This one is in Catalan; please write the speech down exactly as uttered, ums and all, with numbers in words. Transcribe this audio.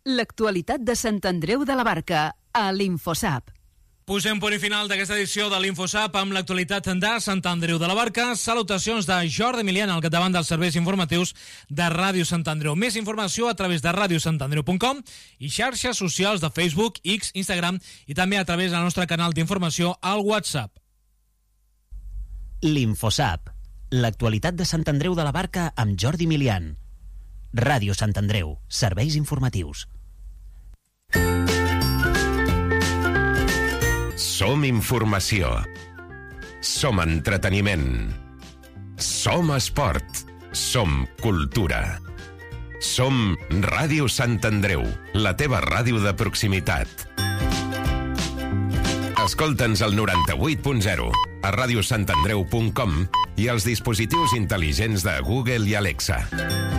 l'actualitat de Sant Andreu de la Barca, a l'InfoSap. Posem punt i final d'aquesta edició de l'InfoSap amb l'actualitat de Sant Andreu de la Barca. Salutacions de Jordi Emilian al capdavant dels serveis informatius de Ràdio Sant Andreu. Més informació a través de radio sant andreu punt com i xarxes socials de Facebook, X, Instagram i també a través del nostre canal d'informació al WhatsApp. L'InfoSap, l'actualitat de Sant Andreu de la Barca amb Jordi Emilian. Ràdio Sant Andreu, serveis informatius. Som informació. Som entreteniment. Som esport. Som cultura. Som Ràdio Sant Andreu, la teva ràdio de proximitat. Escolta'ns al noranta-vuit punt zero, a radio sant andreu punt com i als dispositius intel·ligents de Google i Alexa.